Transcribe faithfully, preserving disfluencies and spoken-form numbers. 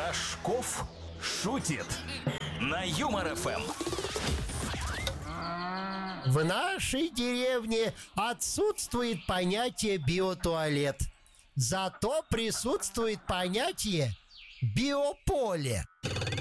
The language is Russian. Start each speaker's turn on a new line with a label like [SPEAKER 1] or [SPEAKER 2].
[SPEAKER 1] Рожков шутит на Юмор эф эм.
[SPEAKER 2] В нашей деревне отсутствует понятие биотуалет. Зато присутствует понятие биополе.